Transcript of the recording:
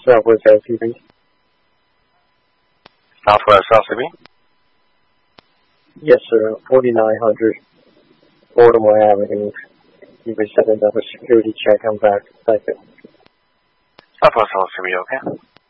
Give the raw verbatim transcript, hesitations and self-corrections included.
Southwest L C B. Southwest L C B? Yes, sir. forty-nine hundred Baltimore Avenue. You were setting up a security check. I'm back. Second. Southwest L C B, okay?